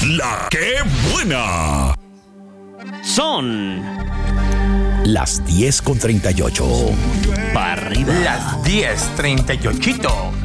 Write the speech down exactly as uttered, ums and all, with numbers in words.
la que buena. Son las diez con treinta y ocho. para arriba. Las diez treinta y ocho.